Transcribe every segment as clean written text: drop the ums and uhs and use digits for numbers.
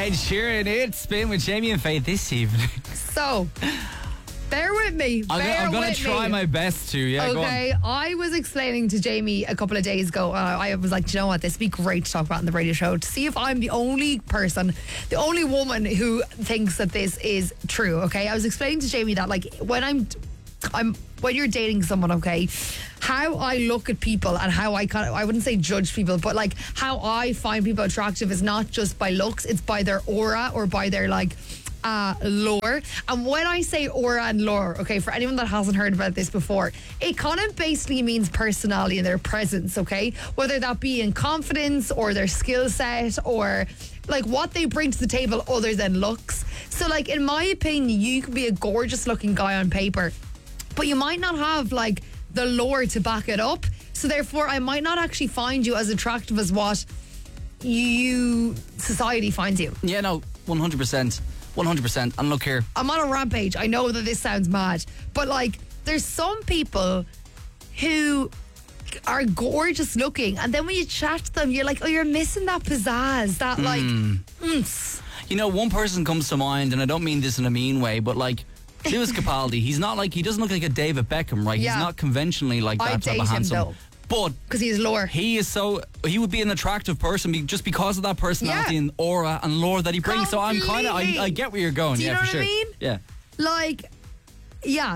Ed Sheeran, it's Spin with Jamie and Faith this evening. So, bear with me. I'm going to try my best to. Yeah, okay, go on. I was explaining to Jamie a couple of days ago, I was like, do you know what, this would be great to talk about on the radio show, to see if I'm the only person, the only woman who thinks that this is true, okay? I was explaining to Jamie that, like, when when you're dating someone, okay, how I look at people and how I wouldn't say judge people, but like how I find people attractive is not just by looks, it's by their aura or by their like lore. And when I say aura and lore, okay, for anyone that hasn't heard about this before, it kind of basically means personality and their presence, okay? Whether that be in confidence or their skill set or like what they bring to the table other than looks. So like in my opinion, you could be a gorgeous looking guy on paper, but you might not have like the lore to back it up. So therefore I might not actually find you as attractive as what society finds you. Yeah, no, 100%. 100%. And look here, I'm on a rampage. I know that this sounds mad, but like there's some people who are gorgeous looking, and then when you chat to them, you're like, oh, you're missing that pizzazz, that like oomph. You know, one person comes to mind, and I don't mean this in a mean way, but like Lewis Capaldi, he doesn't look like a David Beckham, right? Yeah. He's not conventionally like that type of handsome. Though. But because he's lore. He would be an attractive person just because of that personality and aura and lore that he brings. So I'm kind of, I get where you're going. Do you know for what sure. I mean? Yeah. Like, yeah.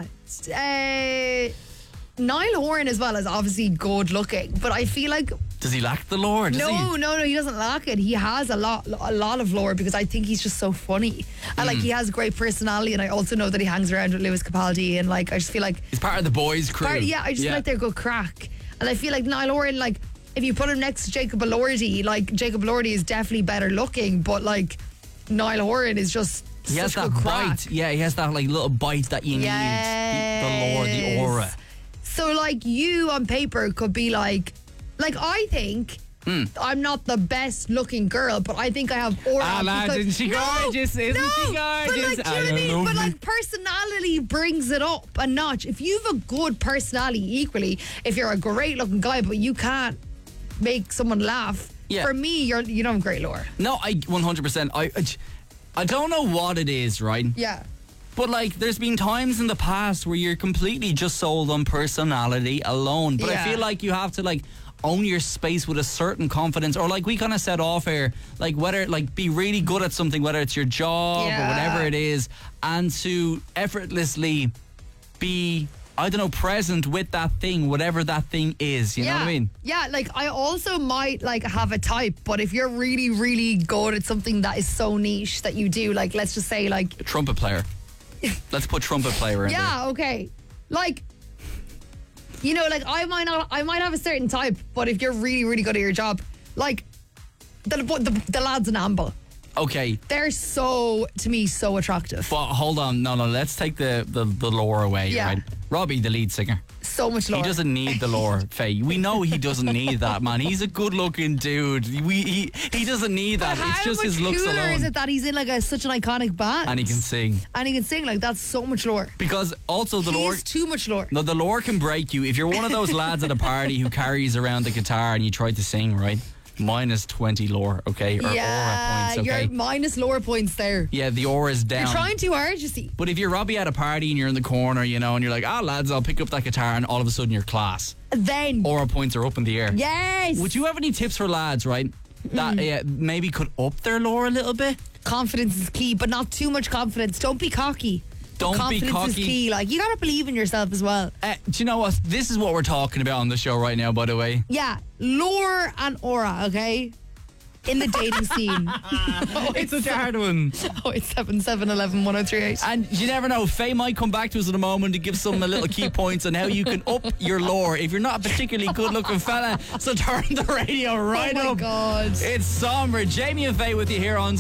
Niall Horan as well is obviously good looking, but I feel like does he lack the lore? No, he doesn't lack it. He has a lot of lore because I think he's just so funny. And like he has great personality, and I also know that he hangs around with Lewis Capaldi, and like I just feel like he's part of the boys' crew. I just feel like they're good crack. And I feel like Niall Horan, like if you put him next to Jacob Elordi, like Jacob Elordi is definitely better looking, but like Niall Horan is just he has that crack. bite. Yeah, he has that like little bite that you need. The lore, the aura. So like you on paper could be like I think I'm not the best looking girl, but I think I have aura. Isn't she gorgeous? Isn't she gorgeous? But like, do you know what I mean? But like personality brings it up a notch. If you have a good personality, equally, if you're a great looking guy, but you can't make someone laugh, for me, you don't have great lore. No, I 100%. I don't know what it is, right? Yeah. But like, there's been times in the past where you're completely just sold on personality alone. But I feel like you have to like own your space with a certain confidence, or like we kind of said off air, like whether like be really good at something, whether it's your job or whatever it is, and to effortlessly be, I don't know, present with that thing, whatever that thing is. You know what I mean? Yeah, like I also might like have a type, but if you're really, really good at something that is so niche that you do, like let's just say like a trumpet player. Let's put trumpet player in there. Yeah, okay. Like, you know, like I might have a certain type, but if you're really, really good at your job, like the lads in Amble. Okay. They're to me, so attractive. But hold on, no, let's take the lore away, right? Robbie, the lead singer. So much lore. He doesn't need the lore, Faye. We know he doesn't need that, man. He's a good looking dude. He doesn't need that. It's just his looks alone. How much cooler is it that he's in like such an iconic band? And he can sing. Like that's so much lore. Because also the lore... He's too much lore. No, the lore can break you. If you're one of those lads at a party who carries around the guitar and you try to sing, right? Minus 20 lore, okay? Or aura points, okay? You're minus lore points there. Yeah, the aura's down. You're trying too hard, you see. But if you're Robbie at a party and you're in the corner, you know, and you're like, lads, I'll pick up that guitar, and all of a sudden you're class. Then aura points are up in the air. Yes. Would you have any tips for lads, right? That maybe could up their lore a little bit? Confidence is key, but not too much confidence. Don't be cocky. Confidence is key. Like, you gotta believe in yourself as well. Do you know what? This is what we're talking about on the show right now, by the way. Yeah, lore and aura, okay? In the dating scene. It's such a hard one. Oh, it's 7710138. And you never know, Faye might come back to us in a moment to give some little key points on how you can up your lore if you're not a particularly good looking fella. So turn the radio right up. Oh my God. It's Somber. Jamie and Faye with you here on